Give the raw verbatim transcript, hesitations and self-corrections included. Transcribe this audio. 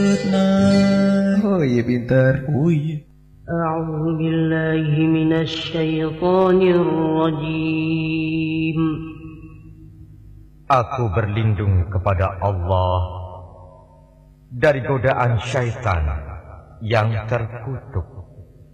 Oh iya pintar. Oh iya. A'udzu billahi minasy syaithanir rajim. Aku berlindung kepada Allah dari godaan syaitan yang terkutuk.